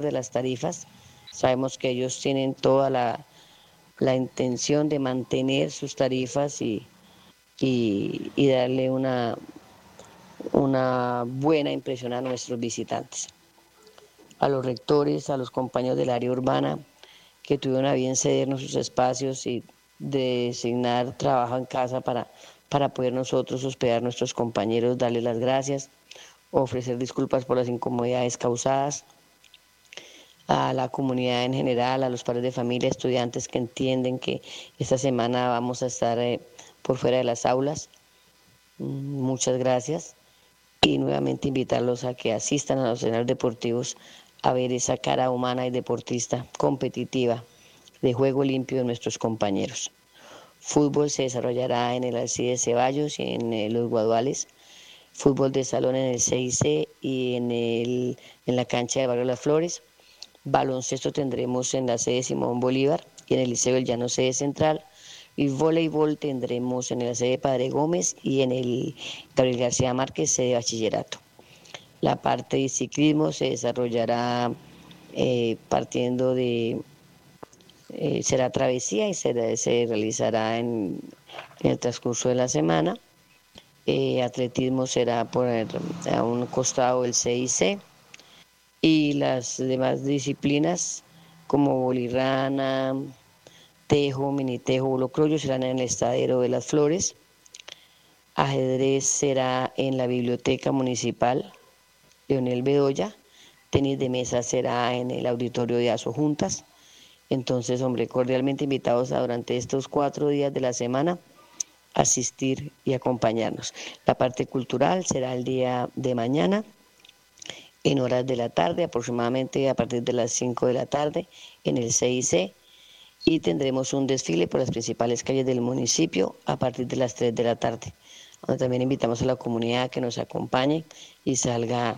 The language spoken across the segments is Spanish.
de las tarifas. Sabemos que ellos tienen toda la intención de mantener sus tarifas y darle una buena impresión a nuestros visitantes. A los rectores, a los compañeros del área urbana que tuvieron a bien cedernos sus espacios y de designar trabajo en casa para poder nosotros hospedar a nuestros compañeros, darles las gracias, ofrecer disculpas por las incomodidades causadas, a la comunidad en general, a los padres de familia, estudiantes que entienden que esta semana vamos a estar por fuera de las aulas. Muchas gracias y nuevamente invitarlos a que asistan a los escenarios deportivos a ver esa cara humana y deportista competitiva de juego limpio de nuestros compañeros. Fútbol se desarrollará en el Alcides Ceballos y en los Guaduales. Fútbol de salón en el 6C y en la cancha de Barrio Las Flores. Baloncesto tendremos en la sede Simón Bolívar y en el Liceo del Llano sede central. Y voleibol tendremos en la sede Padre Gómez y en el Gabriel García Márquez sede bachillerato. La parte de ciclismo se desarrollará partiendo de será travesía y se realizará en el transcurso de la semana. Atletismo será a un costado del CIC y las demás disciplinas como bolirrana, tejo, minitejo, bolocroyo serán en el Estadero de las Flores. Ajedrez será en la Biblioteca Municipal Leonel Bedoya. Tenis de mesa será en el Auditorio de Aso Juntas. Entonces, hombre, cordialmente invitados a durante estos 4 días de la semana asistir y acompañarnos. La parte cultural será el día de mañana en horas de la tarde, aproximadamente a partir de las 5 de la tarde en el CIC, y tendremos un desfile por las principales calles del municipio a partir de las 3 de la tarde, donde también invitamos a la comunidad a que nos acompañe y salga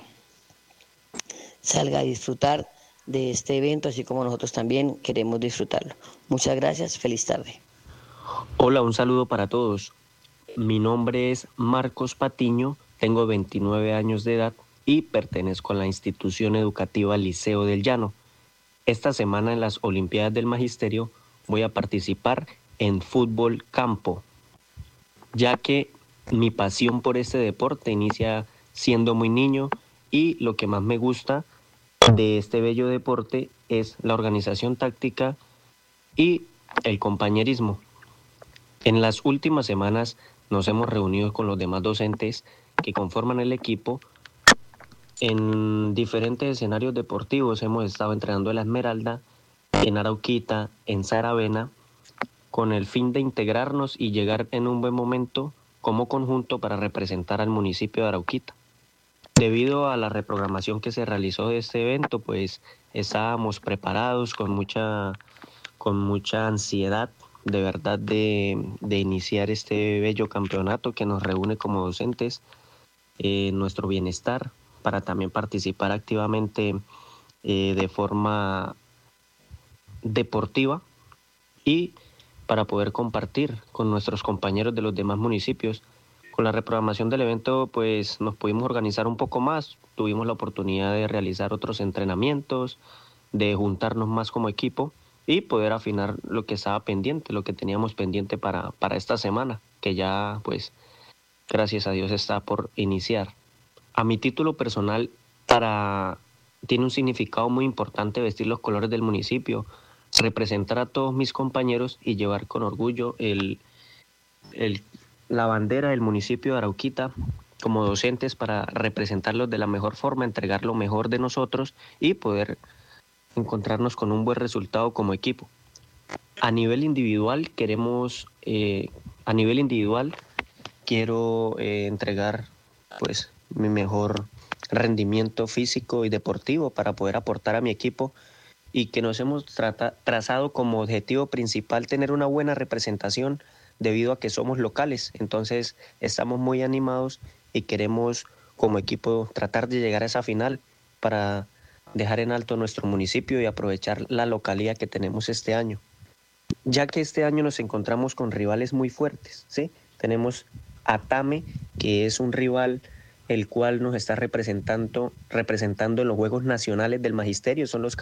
a disfrutar de este evento, así como nosotros también queremos disfrutarlo. Muchas gracias, feliz tarde. Hola, un saludo para todos. Mi nombre es Marcos Patiño, tengo 29 años de edad y pertenezco a la institución educativa Liceo del Llano. Esta semana en las Olimpiadas del Magisterio voy a participar en fútbol campo, ya que mi pasión por este deporte inicia siendo muy niño y lo que más me gusta de este bello deporte es la organización táctica y el compañerismo. En las últimas semanas nos hemos reunido con los demás docentes que conforman el equipo en diferentes escenarios deportivos. Hemos estado entrenando en La Esmeralda, en Arauquita, en Saravena, con el fin de integrarnos y llegar en un buen momento como conjunto para representar al municipio de Arauquita. Debido a la reprogramación que se realizó de este evento, pues estábamos preparados con mucha ansiedad de verdad de iniciar este bello campeonato que nos reúne como docentes, nuestro bienestar, para también participar activamente de forma deportiva y para poder compartir con nuestros compañeros de los demás municipios. Con la reprogramación del evento, pues nos pudimos organizar un poco más, tuvimos la oportunidad de realizar otros entrenamientos, de juntarnos más como equipo y poder afinar lo que estaba pendiente, lo que teníamos pendiente para esta semana, que ya, pues, gracias a Dios está por iniciar. A mi título personal, tiene un significado muy importante vestir los colores del municipio, representar a todos mis compañeros y llevar con orgullo la bandera del municipio de Arauquita como docentes para representarlos de la mejor forma, entregar lo mejor de nosotros y poder encontrarnos con un buen resultado como equipo. A nivel individual quiero entregar pues mi mejor rendimiento físico y deportivo para poder aportar a mi equipo y que nos hemos trazado como objetivo principal tener una buena representación debido a que somos locales. Entonces estamos muy animados y queremos como equipo tratar de llegar a esa final para dejar en alto nuestro municipio y aprovechar la localía que tenemos este año. Ya que este año nos encontramos con rivales muy fuertes, ¿sí? Tenemos a Tame, que es un rival el cual nos está representando en los Juegos Nacionales del Magisterio, son los